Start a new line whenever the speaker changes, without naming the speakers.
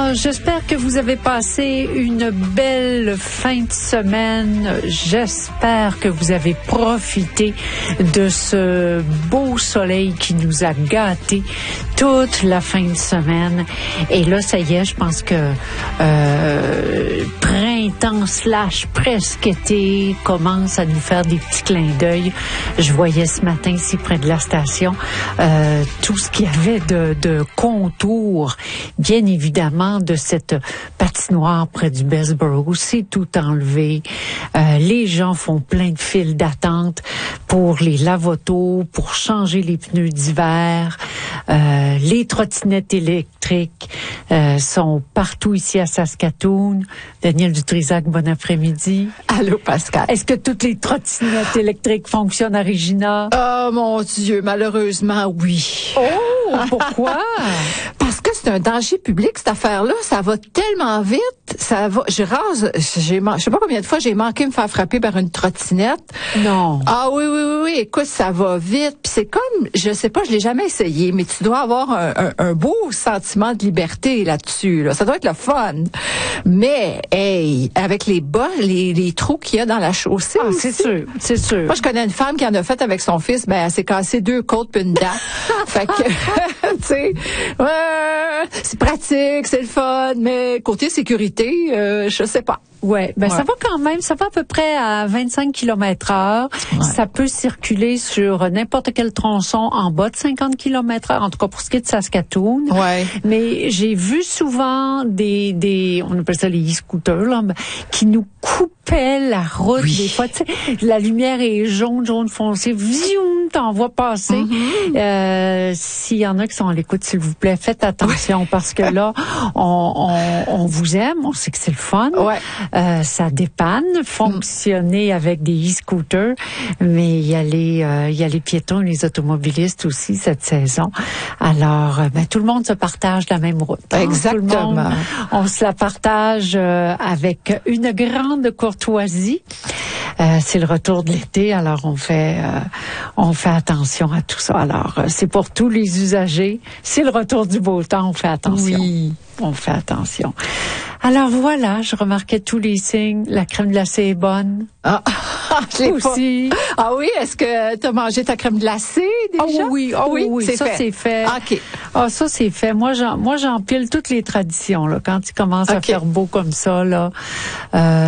J'espère que vous avez passé une belle fin de semaine. J'espère que vous avez profité de ce beau soleil qui nous a gâtés toute la fin de semaine. Et là, ça y est, je pense que printemps / presque été commence à nous faire des petits clins d'œil. Je voyais ce matin ici près de la station tout ce qu'il y avait de contours, bien évidemment, de cette patinoire près du Bessborough. C'est tout enlevé. Les gens font plein de files d'attente pour les lave-autos, pour changer les pneus d'hiver. Les trottinettes électriques sont partout ici à Saskatoon. Daniel Dutrisac, bon après-midi.
Allô, Pascal.
Est-ce que toutes les trottinettes électriques fonctionnent à Regina?
Oh, mon Dieu, malheureusement, oui.
Oh, pourquoi?
Parce que c'est un danger public, cette affaire-là. Ça va tellement vite. Ça va. Je sais pas combien de fois j'ai manqué me faire frapper par une trottinette.
Non.
Ah oui. Écoute, ça va vite. Puis c'est comme, je sais pas, je l'ai jamais essayé, mais tu dois avoir un beau sentiment de liberté là-dessus. Là. Ça doit être le fun. Mais, hey, avec les bas, les trous qu'il y a dans la chaussée.
Ah, c'est sûr.
Moi, je connais une femme qui en a fait avec son fils. Ben, elle s'est cassé 2 côtes puis une dent. Fait que, tu sais, c'est pratique, c'est le fun, mais côté sécurité, je sais pas.
Ouais, ça va quand même, ça va à peu près à 25 km/h.
Ouais.
Ça peut circuler sur n'importe quel tronçon en bas de 50 km/h, en tout cas pour ce qui est de Saskatoon.
Ouais.
Mais j'ai vu souvent des on appelle ça les e-scooters, là, qui nous coupaient la route.
Oui.
Des fois, tu sais, la lumière est jaune foncé, vium, t'en vois passer.
Mm-hmm.
S'il y en a qui sont à l'écoute, s'il vous plaît, faites attention parce que là, on vous aime, on sait que c'est le fun.
Ouais.
Ça dépanne, fonctionner avec des e-scooters, mais il y a les piétons et les automobilistes aussi cette saison. Alors, tout le monde se partage la même route. Hein?
Exactement.
Tout le monde, on se la partage avec une grande courtoisie. C'est le retour de l'été, alors on fait attention à tout ça. Alors, c'est pour tous les usagers. C'est le retour du beau temps, on fait attention.
Oui.
On fait attention. Alors voilà, je remarquais tous les signes. La crème glacée est bonne.
Ah, je l'ai
aussi.
Pas. Ah oui, est-ce que tu as mangé ta crème glacée déjà?
Oui,
c'est
ça
fait.
C'est fait.
OK.
Ah, ça c'est fait. Moi j'empile toutes les traditions là quand il commence à faire beau comme ça là.